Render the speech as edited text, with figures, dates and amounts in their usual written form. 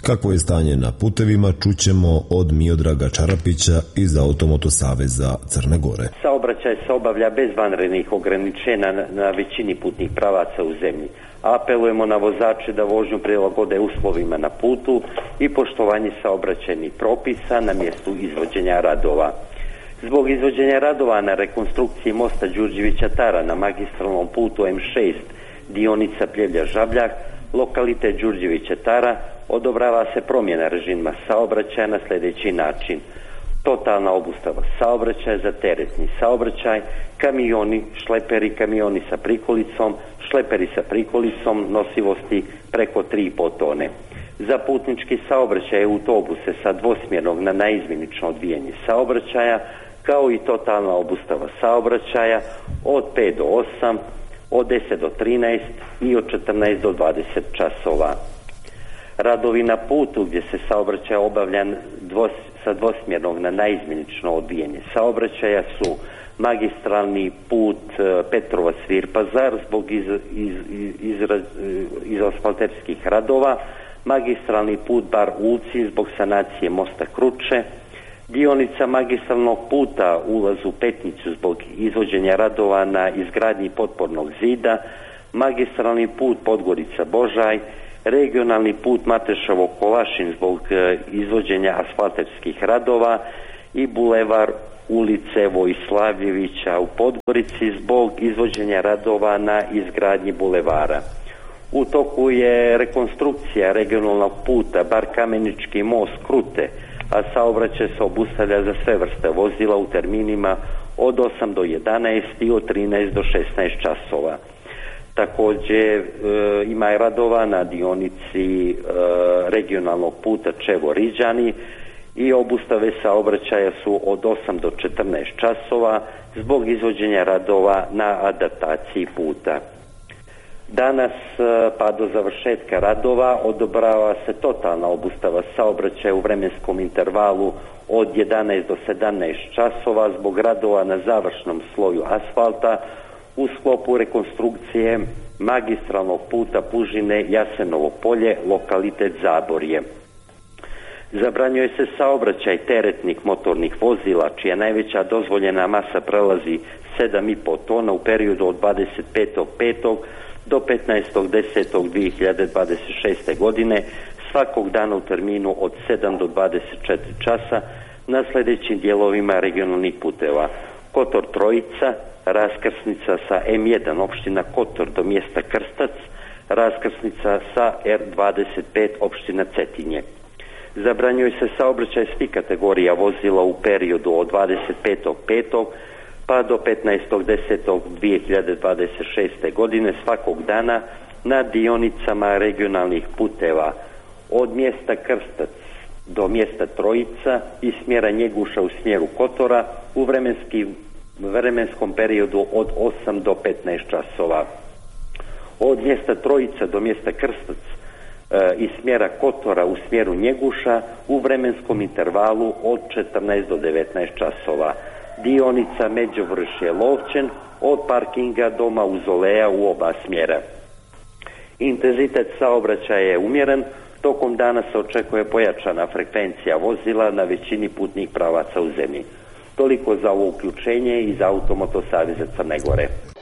Kakvo je stanje na putevima, čućemo od Miodraga Čarapića iz Automoto saveza Crne Gore. Saobraćaj se obavlja bez vanrednih ograničenja na većini putnih pravaca u zemlji. Apelujemo na vozače da vožnju prilagode uslovima na putu i poštovanje saobraćajnih propisa na mjestu izvođenja radova. Zbog izvođenja radova na rekonstrukciji mosta Đurđevića Tara na magistralnom putu M6 dionica Pljevlja-Žabljak, lokalitet Đurđevića Tara, odobrava se promjena režima saobraćaja na sljedeći način. Totalna obustava saobraćaja za teretni saobraćaj, kamioni, šleperi, kamioni sa prikolicom, šleperi sa prikolicom nosivosti preko 3,5 tone. Za putnički saobraćaj autobuse sa dvosmjernog na naizmjenično odvijanje saobraćaja, kao i totalna obustava saobraćaja od 5 do 8, od 10 do 13 i od 14 do 20 časova. Radovi na putu gdje se saobraćaj obavlja sa dvosmjernog na naizmjenično odvijanje saobraćaja su magistralni put Petrovac-Virpazar zbog izasfalterskih radova, magistralni put Bar-Ulci zbog sanacije mosta Kruče, dionica magistralnog puta ulaz u Petnicu zbog izvođenja radova na izgradnji potpornog zida, magistralni put Podgorica-Božaj, regionalni put Mateševo-Kolašin zbog izvođenja asfalterskih radova i bulevar ulice Vojslavljevića u Podgorici zbog izvođenja radova na izgradnji bulevara. U toku je rekonstrukcija regionalnog puta Bar-Kamenički most Krute, a saobraćaj se obustavlja za sve vrste vozila u terminima od 8 do 11 i od 13 do 16 časova. Također ima i radova na dionici regionalnog puta Čevo-Riđani i obustave saobraćaja su od 8 do 14 časova zbog izvođenja radova na adaptaciji puta. Danas pa do završetka radova odobrava se totalna obustava saobraćaja u vremenskom intervalu od 11 do 17 časova zbog radova na završnom sloju asfalta u sklopu rekonstrukcije magistralnog puta Pužine-Jasenovo polje, lokalitet Zaborje. Zabranjuje se saobraćaj teretnih motornih vozila čija najveća dozvoljena masa prelazi 7,5 tona u periodu od 25.5. do 15.10.2026. godine svakog dana u terminu od 7 do 24 časa na sljedećim dijelovima regionalnih puteva: Kotor Trojica, raskrsnica sa M1 opština Kotor do mjesta Krstac, raskrsnica sa R25 opština Cetinje. Zabranjuje se saobraćaj svih kategorija vozila u periodu od 25.5. pa do 15.10.2026. godine svakog dana na dionicama regionalnih puteva od mjesta Krstac do mjesta Trojica i smjera Njeguša u smjeru Kotora u vremenskom periodu od 8 do 15 časova. Od mjesta Trojica do mjesta Krstac i smjera Kotora u smjeru Njeguša u vremenskom intervalu od 14 do 19 časova. Dionica Međuvršje-Lovćen od parkinga do Mauzoleja u oba smjera. Intenzitet saobraćaja je umjeren, tokom dana se očekuje pojačana frekvencija vozila na većini putnih pravaca u zemlji. Toliko za ovo uključenje iz Automoto saveza Crne Gore.